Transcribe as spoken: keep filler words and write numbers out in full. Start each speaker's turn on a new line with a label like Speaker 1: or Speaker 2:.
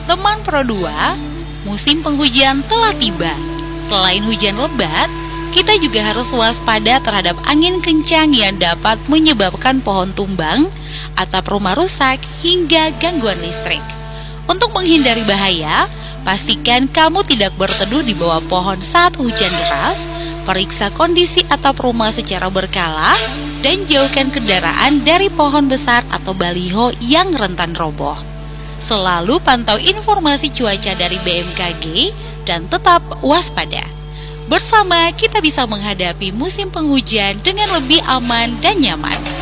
Speaker 1: Teman Pro dua, musim penghujan telah tiba. Selain hujan lebat, kita juga harus waspada terhadap angin kencang yang dapat menyebabkan pohon tumbang, atap rumah rusak, hingga gangguan listrik. Untuk menghindari bahaya, pastikan kamu tidak berteduh di bawah pohon saat hujan deras, periksa kondisi atap rumah secara berkala, dan jauhkan kendaraan dari pohon besar atau baliho yang rentan roboh. Selalu pantau informasi cuaca dari B M K G dan tetap waspada. Bersama kita bisa menghadapi musim penghujan dengan lebih aman dan nyaman.